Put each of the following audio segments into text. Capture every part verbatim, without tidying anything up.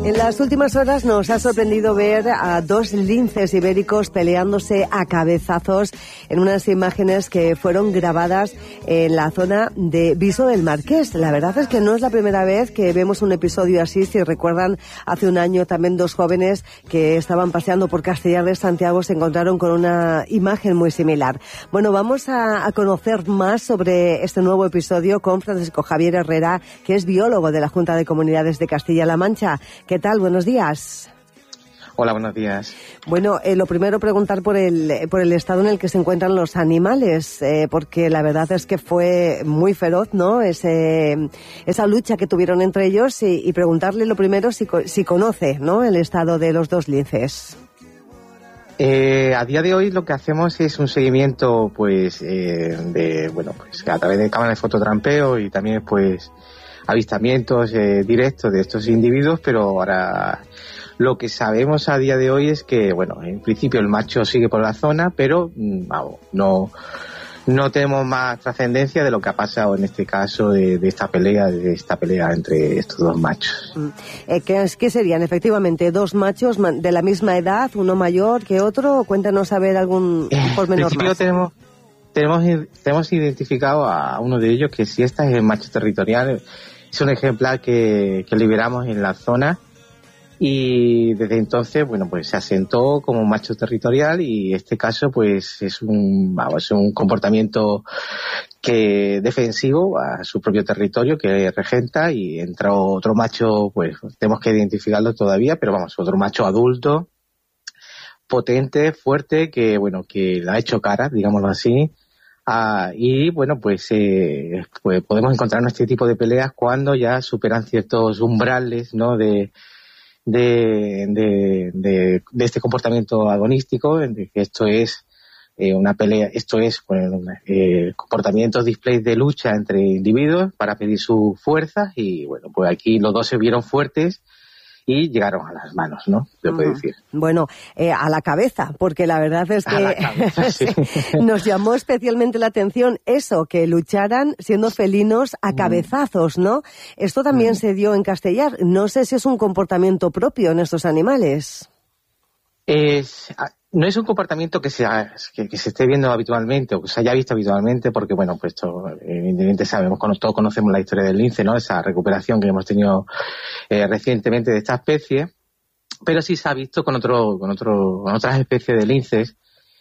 En las últimas horas nos ha sorprendido ver a dos linces ibéricos peleándose a cabezazos en unas imágenes que fueron grabadas en la zona de Viso del Marqués. La verdad es que no es la primera vez que vemos un episodio así. Si recuerdan, hace un año también dos jóvenes que estaban paseando por Castellar de Santiago se encontraron con una imagen muy similar. Bueno, vamos a, a conocer más sobre este nuevo episodio con Francisco Javier Herrera, que es biólogo de la Junta de Comunidades de Castilla-La Mancha. ¿Qué tal? Buenos días. Hola, buenos días. Bueno, eh, lo primero preguntar por el por el estado en el que se encuentran los animales, eh, porque la verdad es que fue muy feroz, ¿no? Ese, esa lucha que tuvieron entre ellos y, y preguntarle lo primero si, si conoce, ¿no?, el estado de los dos linces. Eh, a día de hoy lo que hacemos es un seguimiento, pues, eh, de, bueno, pues a través de cámaras de fototrampeo y también, pues, avistamientos eh, directos de estos individuos, pero ahora lo que sabemos a día de hoy es que, bueno, en principio el macho sigue por la zona, pero vamos, no no tenemos más trascendencia de lo que ha pasado en este caso de, de esta pelea de esta pelea entre estos dos machos. Eh, ¿qué, ¿Qué serían efectivamente dos machos de la misma edad, uno mayor que otro? Cuéntanos a ver algún pormenor En principio más. tenemos tenemos tenemos identificado a uno de ellos, que si este es el macho territorial. Es un ejemplar que, que liberamos en la zona y desde entonces, bueno, pues se asentó como macho territorial y este caso, pues es un, vamos, es un comportamiento que defensivo a su propio territorio que regenta, y entra otro macho, pues tenemos que identificarlo todavía, pero vamos, otro macho adulto, potente, fuerte, que bueno, que le ha hecho cara, digámoslo así. Ah, y bueno, pues, eh, pues podemos encontrarnos este tipo de peleas cuando ya superan ciertos umbrales, ¿no?, de de, de, de, de este comportamiento agonístico, de que esto es eh, una pelea, esto es bueno, eh, comportamientos, displays de lucha entre individuos para pedir su fuerza, y bueno, pues aquí los dos se vieron fuertes y llegaron a las manos, ¿no? Se puede decir. Bueno, eh, a la cabeza, porque la verdad es que A la cabeza, sí. nos llamó especialmente la atención eso, que lucharan siendo felinos a cabezazos, ¿no? Esto también mm. se dio en Castellar. No sé si es un comportamiento propio en estos animales. Es, no es un comportamiento que se, que, que se esté viendo habitualmente o que se haya visto habitualmente, porque bueno, pues esto, evidentemente sabemos, todos conocemos la historia del lince, ¿no?, esa recuperación que hemos tenido eh, recientemente de esta especie, pero sí se ha visto con otro, con otro, con otras especies de linces.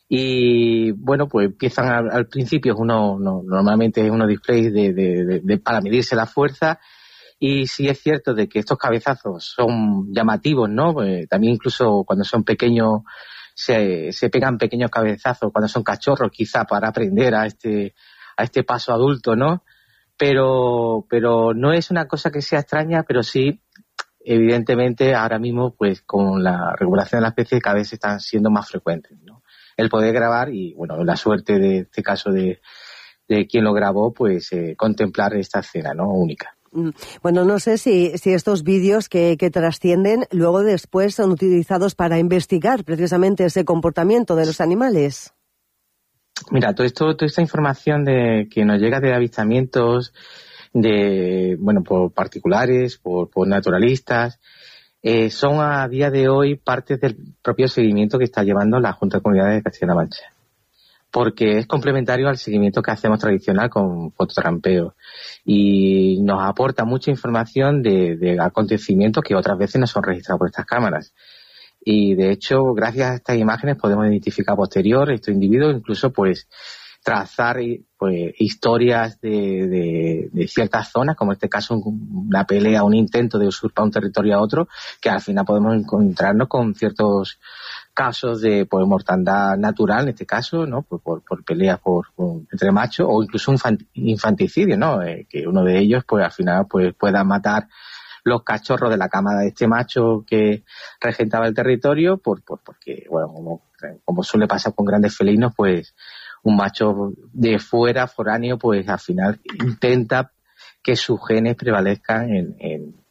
Y bueno, pues empiezan al, al principio uno, no, normalmente es unos displays de, de, de, de, para medirse la fuerza. Y sí es cierto de que estos cabezazos son llamativos, ¿no? Pues también incluso cuando son pequeños se, se pegan pequeños cabezazos, cuando son cachorros, quizá para aprender a este a este paso adulto, ¿no? Pero pero no es una cosa que sea extraña, pero sí, evidentemente, ahora mismo, pues con la regulación de la especie cada vez están siendo más frecuentes, ¿no? El poder grabar y, bueno, la suerte de este caso de, de quien lo grabó, pues eh, contemplar esta escena, ¿no?, única. Bueno, no sé si, si estos vídeos que, que trascienden luego después son utilizados para investigar precisamente ese comportamiento de los animales. Mira, todo esto, toda esta información de que nos llega de avistamientos de, bueno, por particulares, por, por naturalistas, eh, son a día de hoy parte del propio seguimiento que está llevando la Junta de Comunidades de Castilla-La Mancha, porque es complementario al seguimiento que hacemos tradicional con fototrampeo y nos aporta mucha información de, de acontecimientos que otras veces no son registrados por estas cámaras. Y de hecho, gracias a estas imágenes podemos identificar posterior estos individuos, incluso pues trazar pues historias de, de, de ciertas zonas, como en este caso una pelea, un intento de usurpar un territorio a otro, que al final podemos encontrarnos con ciertos casos de pues mortandad natural, en este caso, ¿no?, por, por, por peleas por, por, entre machos, o incluso un infanticidio, ¿no?, eh, que uno de ellos pues al final pues pueda matar los cachorros de la camada de este macho que regentaba el territorio, por, por porque, bueno, como, como suele pasar con grandes felinos, pues un macho de fuera, foráneo, pues al final intenta que sus genes prevalezcan en, en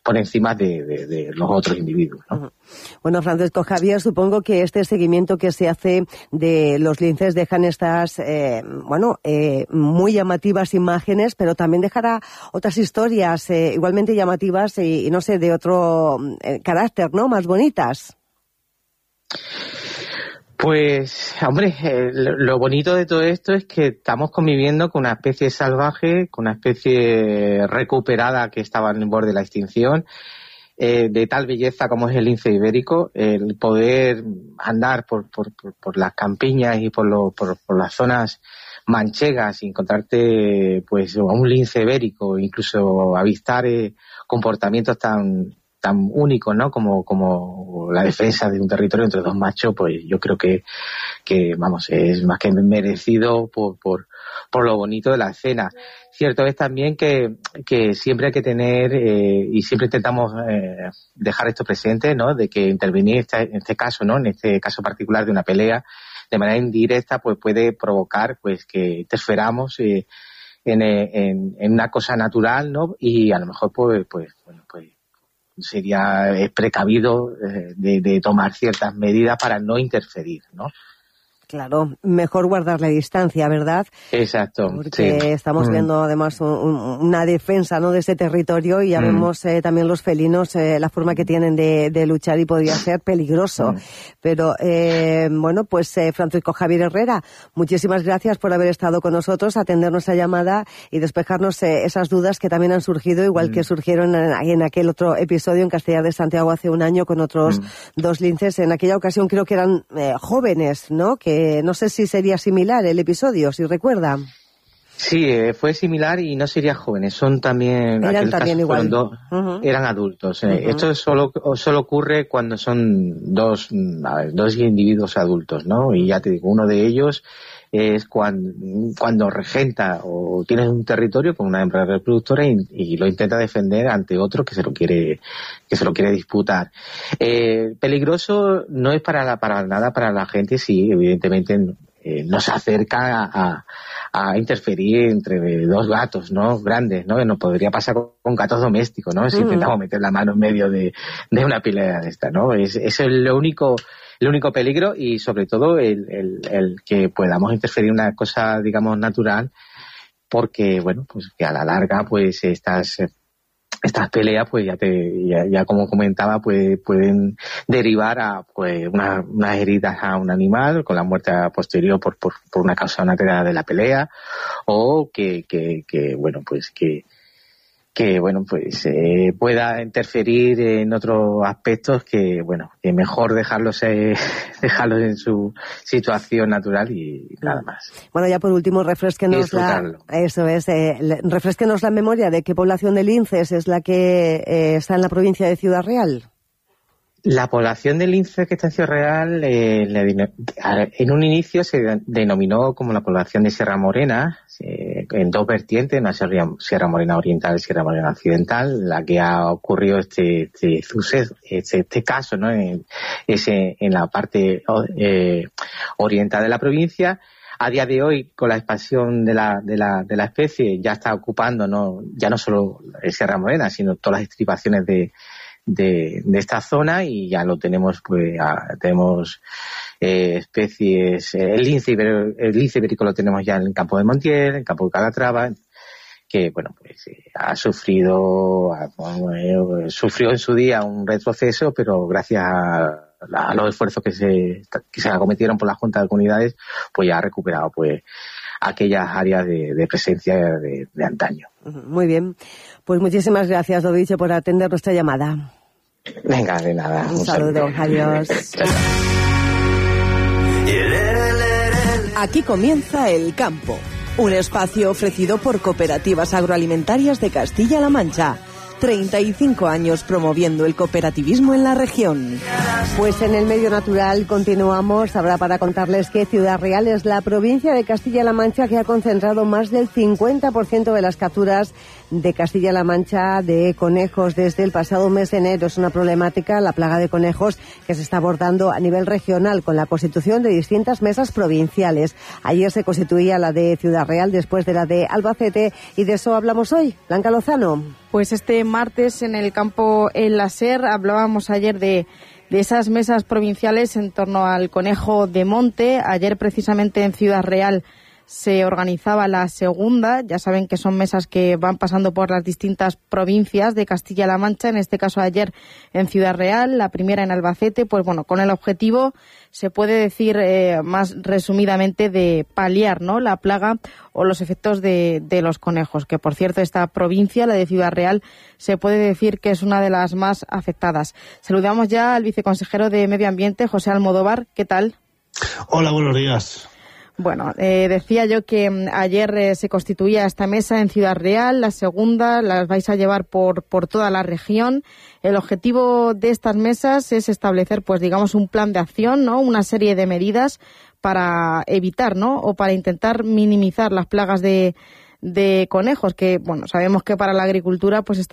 por encima de, de, de los otros individuos, ¿no? Bueno, Francisco Javier, supongo que este seguimiento que se hace de los linces dejan estas, eh, bueno, eh, muy llamativas imágenes, pero también dejará otras historias eh, igualmente llamativas y, y, no sé, de otro eh, carácter, ¿no? Más bonitas. Pues, hombre, eh, lo bonito de todo esto es que estamos conviviendo con una especie salvaje, con una especie recuperada que estaba en borde de la extinción, eh, de tal belleza como es el lince ibérico. El poder andar por, por, por, por las campiñas y por, lo, por, por las zonas manchegas y encontrarte pues a un lince ibérico, incluso avistar eh, comportamientos tan tan únicos, ¿no? Como, como la defensa de un territorio entre dos machos, pues yo creo que, que vamos, es más que merecido por, por, por lo bonito de la escena. Cierto es también que, que siempre hay que tener, eh, y siempre intentamos eh, dejar esto presente, ¿no? De que intervenir esta, en este caso, ¿no? En este caso particular de una pelea, de manera indirecta, pues puede provocar, pues, que interferamos eh, en, en, en una cosa natural, ¿no? Y a lo mejor, pues, pues, bueno, pues, sería precavido eh, de, de tomar ciertas medidas para no interferir, ¿no? Claro, mejor guardar la distancia, ¿verdad? Exacto. Porque sí. estamos mm. viendo además un, un, una defensa, ¿no?, de ese territorio y ya mm. vemos eh, también los felinos, eh, la forma que tienen de, de luchar y podría ser peligroso. Mm. Pero, eh, bueno, pues eh, Francisco Javier Herrera, muchísimas gracias por haber estado con nosotros, atender nuestra llamada y despejarnos eh, esas dudas que también han surgido, igual mm. que surgieron en, en aquel otro episodio en Castellar de Santiago hace un año con otros mm. dos linces. En aquella ocasión creo que eran eh, jóvenes, ¿no?, que Eh, no sé si sería similar el episodio, si recuerda. Sí, eh, fue similar y no serían jóvenes, son también... Eran también igual. Dos, uh-huh. Eran adultos. Eh. Uh-huh. Esto solo, solo ocurre cuando son dos, a ver, dos individuos adultos, ¿no? Y ya te digo, uno de ellos es cuando, cuando regenta o tiene un territorio con una hembra reproductora y, y lo intenta defender ante otro que se lo quiere que se lo quiere disputar. Eh, peligroso no es para la, para nada para la gente, sí, evidentemente eh, nos acerca a, a interferir entre dos gatos, ¿no?, grandes, ¿no? Que nos podría pasar con, con gatos domésticos, ¿no? Si mm. intentamos meter la mano en medio de, de una pelea de esta, ¿no? Es, es el único el único peligro y sobre todo el, el, el que podamos interferir en una cosa, digamos, natural, porque, bueno, pues que a la larga, pues estas estas peleas, pues ya te ya, ya como comentaba, pues pueden derivar a pues una, unas heridas a un animal con la muerte posterior por por, por una causa natural de la pelea, o que que, que bueno, pues que que bueno pues eh, pueda interferir en otros aspectos que bueno que mejor dejarlos eh, dejarlos en su situación natural y nada más. Bueno, ya por último, refresquenos la eso es eh, refresquenos la memoria de qué población de linces es la que eh, está en la provincia de Ciudad Real. La población de lince que está en Ciudad Real eh, le, en un inicio se denominó como la población de Sierra Morena, eh, en dos vertientes, una Sierra, Sierra Morena Oriental y Sierra Morena Occidental. La que ha ocurrido este este suceso, este, este caso, ¿no?, en, ese, en la parte eh, oriental de la provincia. A día de hoy, con la expansión de la de la de la especie, ya está ocupando no ya no solo Sierra Morena, sino todas las estribaciones de de, de esta zona, y ya lo tenemos, pues a, tenemos eh, especies, eh, el lince ibérico, el lince ibérico lo tenemos ya en el campo de Montiel, en el campo de Calatrava, que bueno, pues eh, ha sufrido, ha, eh, sufrió en su día un retroceso, pero gracias a, a los esfuerzos que se que se acometieron por la Junta de Comunidades, pues ya ha recuperado pues aquellas áreas de, de presencia de, de antaño. Muy bien. Pues muchísimas gracias, Doviche, por atender nuestra llamada. Venga, de nada. Un, un saludo. saludo. Adiós. Aquí comienza El Campo, un espacio ofrecido por Cooperativas Agroalimentarias de Castilla-La Mancha. treinta y cinco años promoviendo el cooperativismo en la región. Pues en el medio natural continuamos ahora para contarles que Ciudad Real es la provincia de Castilla-La Mancha que ha concentrado más del cincuenta por ciento de las capturas de Castilla-La Mancha de conejos desde el pasado mes de enero. Es una problemática, la plaga de conejos, que se está abordando a nivel regional con la constitución de distintas mesas provinciales. Ayer se constituía la de Ciudad Real después de la de Albacete y de eso hablamos hoy. Blanca Lozano. Pues este martes en el campo El Laser hablábamos ayer de de esas mesas provinciales en torno al conejo de monte. Ayer precisamente en Ciudad Real se organizaba la segunda. Ya saben que son mesas que van pasando por las distintas provincias de Castilla-La Mancha, en este caso ayer en Ciudad Real, la primera en Albacete, pues bueno, con el objetivo, se puede decir eh, más resumidamente, de paliar, ¿no?, la plaga o los efectos de, de los conejos, que por cierto esta provincia, la de Ciudad Real, se puede decir que es una de las más afectadas. Saludamos ya al viceconsejero de Medio Ambiente, José Almodóvar. ¿Qué tal? Hola, buenos días. Bueno, eh, decía yo que m, ayer eh, se constituía esta mesa en Ciudad Real, la segunda las vais a llevar por por toda la región. El objetivo de estas mesas es establecer, pues digamos, un plan de acción, ¿no?, una serie de medidas para evitar, ¿no?, o para intentar minimizar las plagas de de conejos, que, bueno, sabemos que para la agricultura pues está